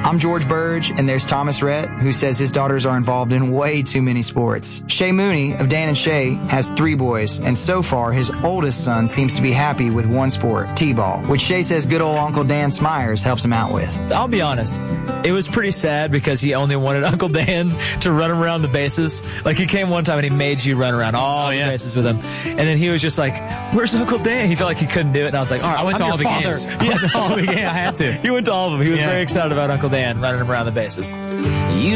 I'm George Burge, and there's Thomas Rhett, who says his daughters are involved in way too many sports. Shay Mooney of Dan and Shay has 3 boys, and so far his oldest son seems to be happy with one sport, t-ball, which Shay says good old Uncle Dan Smyers helps him out with. I'll be honest, it was pretty sad because he only wanted Uncle Dan to run around the bases. Like, he came one time and he made you run around all the bases with him. And then he was just like, where's Uncle Dan? He felt like he couldn't do it, and I was like, all right, I went to all the games. I went to all the games. I had to. He went to all of them. He was very excited about Uncle Dan running around the bases.